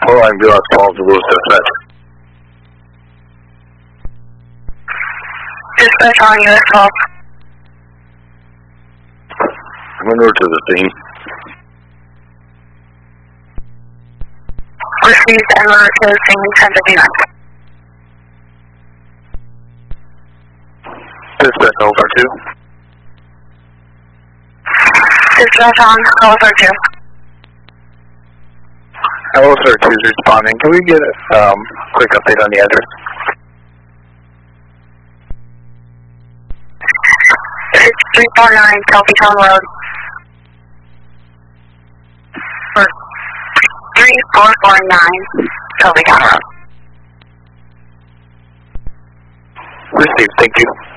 409 Bureau Falls, Louis Dispatch. Dispatch on US 12. I'm en route to the scene. Received en route to the scene, 10 to be next. Dispatch LSR 2. Dispatch on LSR 2. LSR 2 is responding. Can we get a quick update on the address? It's 349 Selbytown Road. Or 3449 Selbytown Road. Received, thank you.